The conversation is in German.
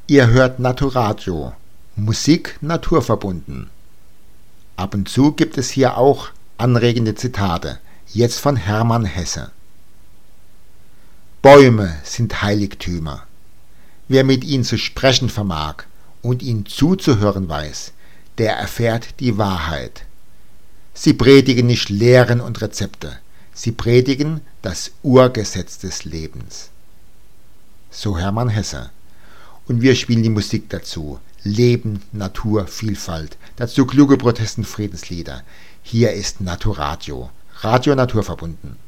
Ihr hört Naturadio, Musik naturverbunden. Ab und zu gibt es hier auch anregende Zitate, jetzt von Hermann Hesse. Bäume sind Heiligtümer. Wer mit ihnen zu sprechen vermag und ihnen zuzuhören weiß, der erfährt die Wahrheit. Sie predigen nicht Lehren und Rezepte, sie predigen das Urgesetz des Lebens. So Hermann Hesse. Und wir spielen die Musik dazu. Leben, Natur, Vielfalt. Dazu kluge Protest- und Friedenslieder. Hier ist Naturadio. Radio naturverbunden.